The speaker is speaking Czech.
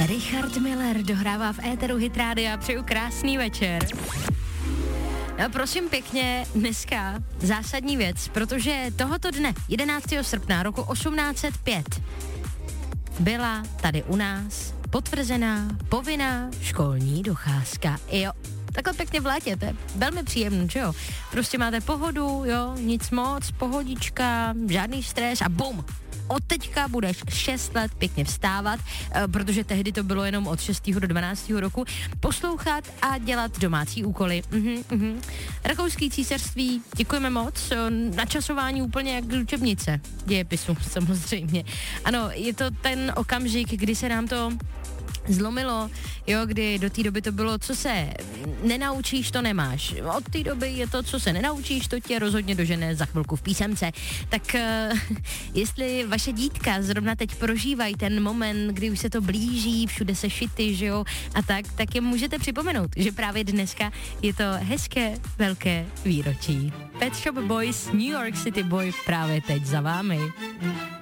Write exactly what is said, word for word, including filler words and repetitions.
Richard Miller dohrává v éteru Hit Rádia, přeju krásný večer. No prosím pěkně, dneska zásadní věc, protože tohoto dne, jedenáctého srpna roku osmnáct set pět, byla tady u nás potvrzená povinná školní docházka. Jo, takhle pěkně v létě, to je velmi příjemný, že jo? Prostě máte pohodu, jo, nic moc, pohodička, žádný stres a bum! Od teďka budeš šest let pěkně vstávat, protože tehdy to bylo jenom od šestého do dvanáctého roku, poslouchat a dělat domácí úkoly. Uhum, uhum. Rakouský císařství, děkujeme moc, načasování úplně jak učebnice dějepisu, samozřejmě. Ano, je to ten okamžik, kdy se nám to zlomilo, jo, kdy do té doby to bylo, co se nenaučíš, to nemáš. Od té doby je to, co se nenaučíš, to tě rozhodně dožene za chvilku v písemce. Tak uh, jestli vaše dítka zrovna teď prožívají ten moment, kdy už se to blíží, všude se šity, že jo, a tak, tak je můžete připomenout, že právě dneska je to hezké, velké výročí. Pet Shop Boys, New York City Boy právě teď za vámi.